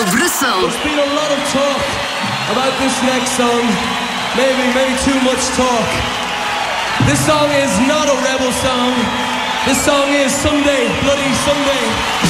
Radio Brussel. There's been a lot of talk about this next song. Maybe too much talk. This song is not a rebel song. This song is Someday, Bloody Someday.